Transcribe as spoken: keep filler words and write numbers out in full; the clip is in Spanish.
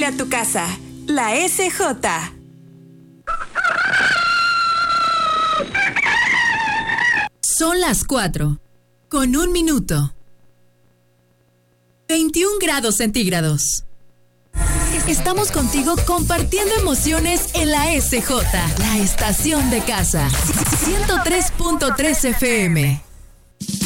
a tu casa. La S J. Son las cuatro, con un minuto. veintiún grados centígrados. Estamos contigo compartiendo emociones en la S J, la estación de casa. ciento tres punto tres F M.